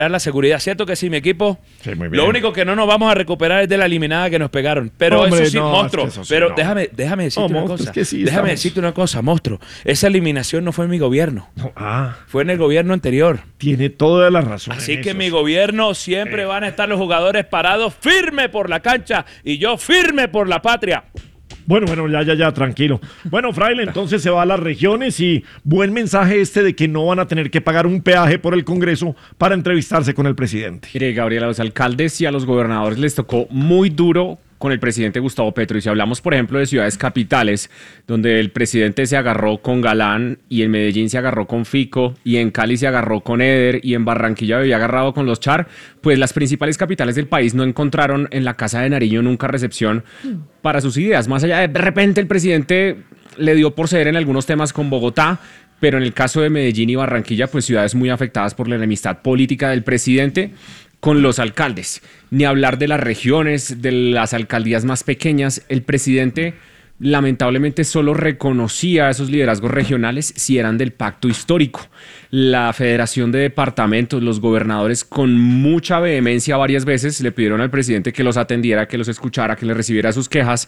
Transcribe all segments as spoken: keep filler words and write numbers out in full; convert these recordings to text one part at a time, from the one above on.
la seguridad. ¿Cierto que sí, mi equipo? Sí, muy bien. Lo único que no nos vamos a recuperar es de la eliminada que nos pegaron. Pero Hombre, eso sí, no, monstruo. es que eso sí, pero no. déjame, déjame decirte No, una monstruo, cosa. es que sí, déjame estamos- decirte una cosa, monstruo. Esa eliminación no fue en mi gobierno. No, ah, Fue en el gobierno anterior. tiene toda la razón. Así en que en eso. mi gobierno siempre Eh. van a estar los jugadores parados firme por la cancha y yo firme por la patria. Bueno, bueno, ya, ya, ya, tranquilo. Bueno, Fraile, entonces se va a las regiones y buen mensaje este de que no van a tener que pagar un peaje por el Congreso para entrevistarse con el presidente. Mire, Gabriel, a los alcaldes y a los gobernadores les tocó muy duro con el presidente Gustavo Petro. Y si hablamos, por ejemplo, de ciudades capitales, donde el presidente se agarró con Galán, y en Medellín se agarró con Fico, y en Cali se agarró con Eder, y en Barranquilla había agarrado con los Char, pues las principales capitales del país no encontraron en la Casa de Nariño nunca recepción para sus ideas. Más allá de, de repente el presidente le dio por ceder en algunos temas con Bogotá, pero en el caso de Medellín y Barranquilla, pues ciudades muy afectadas por la enemistad política del presidente con los alcaldes. Ni hablar de las regiones, de las alcaldías más pequeñas. El presidente lamentablemente solo reconocía a esos liderazgos regionales si eran del pacto histórico. La Federación de Departamentos, los gobernadores con mucha vehemencia varias veces le pidieron al presidente que los atendiera, que los escuchara, que le recibiera sus quejas.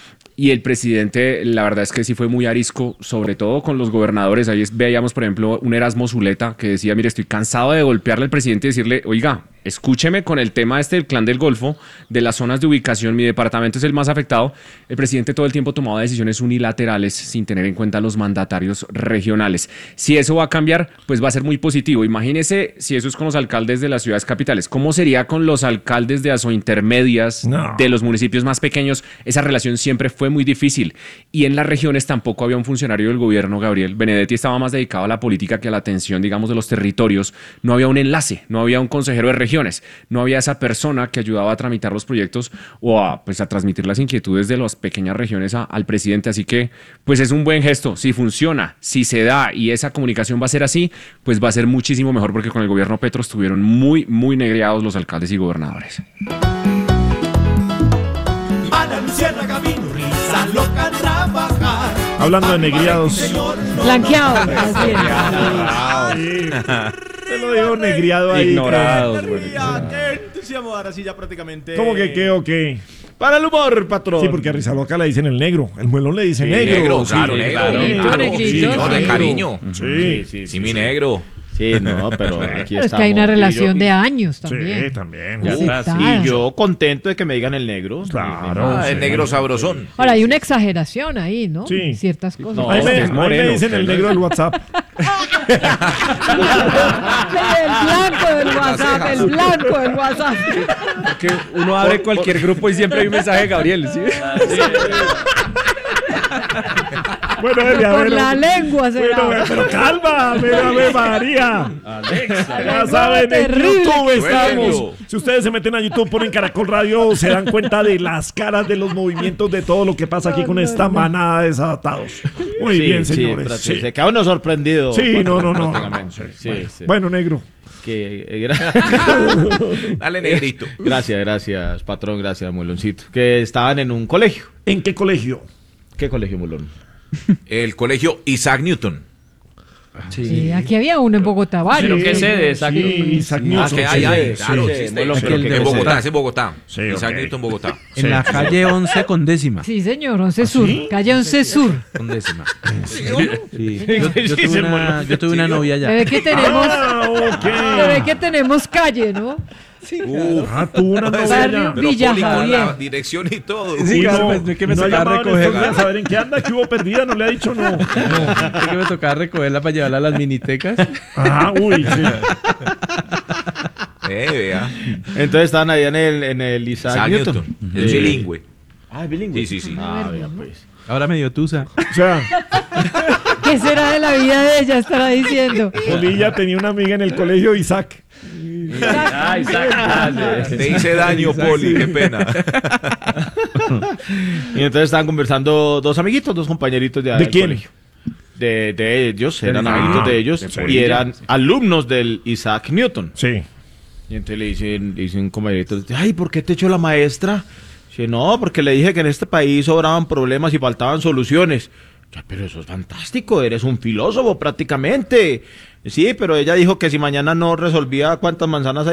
Y el presidente, la verdad es que sí fue muy arisco, sobre todo con los gobernadores. Ahí es- veíamos, por ejemplo, un Erasmo Zuleta que decía, mire, estoy cansado de golpearle al presidente y decirle, oiga, escúcheme con el tema este del Clan del Golfo, de las zonas de ubicación, mi departamento es el más afectado. El presidente todo el tiempo tomaba decisiones unilaterales sin tener en cuenta los mandatarios regionales. Si eso va a cambiar, pues va a ser muy positivo. Imagínese si eso es con los alcaldes de las ciudades capitales. ¿Cómo sería con los alcaldes de asointermedias, No. de los municipios más pequeños? Esa relación siempre fue muy difícil. Y en las regiones tampoco había un funcionario del gobierno, Gabriel. Benedetti estaba más dedicado a la política que a la atención, digamos, de los territorios. No había un enlace, no había un consejero de regiones, no había esa persona que ayudaba a tramitar los proyectos o a, pues, a transmitir las inquietudes de las pequeñas regiones a- al presidente. Así que, pues es un buen gesto. Si funciona, si se da y esa comunicación va a ser así, pues va a ser muchísimo mejor, porque con el gobierno Petro estuvieron muy, muy negreados los alcaldes y gobernadores. Ana Luciana Gavino, risa loca trabajar. Hablando de negriados. Blanqueado. así es. Sí. Te lo digo negriado ahí. Ignorados, Qué güey. alegría, qué entusiasmo, ahora sí ya prácticamente. ¿Cómo que qué o qué? Para el humor, patrón. Sí, porque a Rizaloca le dicen el negro. El muelón le dice negro. negro, sí, claro, sí, negro. claro. Negrito, Claro, negrito, sí, no, de sí. cariño. Sí, Sí, mi negro. Sí, no, pero aquí Pero es estamos. que hay una Y relación yo- de años Sí, también. también. Ya Sí, atrás. claro. Y yo contento de que me digan el negro. Claro. Ah, sí. el negro sabrosón. Ahora, hay una exageración ahí, ¿no? Sí. Ciertas cosas. No, Ahí me, es ahí me moreno. dicen el negro del WhatsApp. El blanco del WhatsApp, el blanco del WhatsApp. Que uno abre cualquier grupo y siempre hay un mensaje de Gabriel, ¿sí? Bueno, Elia, Por bueno, la lengua será. bueno, pero calma, mira, Ave María. Alexa. Ya saben, en Terrible. YouTube estamos. Suéltalo. Si ustedes se meten a YouTube, ponen Caracol Radio, se dan cuenta de las caras, de los movimientos, de todo lo que pasa aquí con esta manada de desadaptados. Muy bien, señores. Sí, Sí. se queda uno sorprendido. Sí, no, no, no. Prácticamente. Sí, sí. Bueno, negro. Que, eh, gra- Dale, negrito. gracias, gracias, patrón, gracias, Muloncito. Que estaban en un colegio. ¿En qué colegio? ¿Qué colegio, Mulón? El colegio Isaac Newton. Sí, aquí había uno en Bogotá, varios. ¿Pero qué sede? Isaac Sí, Newton? Isaac Ah, Newton. que hay, sí. hay, sí, claro, sí, existe. no lo Pero que que el de en Bogotá, Bogotá. es en Bogotá. Sí, Isaac ok. Newton, Bogotá. Sí. En la calle once con décima. Sí, señor, once Sur. Calle once Sur. Con décima. Sí. Yo, yo tuve una, yo tuve una novia Se allá. ve que tenemos, Ah, se ve ok. que tenemos calle, ¿no? Uf, Ah, tú una novia Barrio ya. pero Villa Poli con Javier. la dirección y todo. Sí, Y claro, no, pues, no es que me no ha tocaba llamado en recoger. estos días a ver en qué anda, que hubo perdida, no le ha dicho no. Es que me tocaba recogerla para llevarla a las minitecas. Ah, uy, sí. Eh, vea. Entonces estaban ahí en el, en el Isaac, Isaac Newton. Newton. Es Eh, bilingüe. Ah, es bilingüe. Sí, sí, sí. Ah, vea, pues. Ahora me dio tusa. O sea, ¿Qué será de la vida de ella? Estará diciendo. Polilla tenía una amiga en el colegio, Isaac. Ah, exacto. Te hice daño, Poli, qué pena. Y entonces estaban conversando dos amiguitos, dos compañeritos de, ¿De del quién? colegio. De, de ellos, eran Ah, amiguitos de ellos de y Polilla. eran alumnos del Isaac Newton. Sí. Y entonces le dicen, le dicen compañeritos, ay, ¿por qué te echó la maestra? Dice, no, porque le dije que en este país sobraban problemas y faltaban soluciones. Pero eso es fantástico, eres un filósofo prácticamente. Sí, pero ella dijo que si mañana no resolvía cuántas manzanas hay